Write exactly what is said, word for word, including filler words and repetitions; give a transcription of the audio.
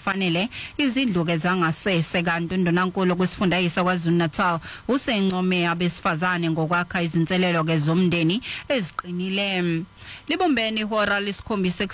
ezifanele izindlu ke zangasese kanti undunankulu kwisifundazwe kwaZulu Natal usencome abesifazane ngokwakha izinselelo ke zomndeni eziqinile. Libumbeni ihora lesikhombisa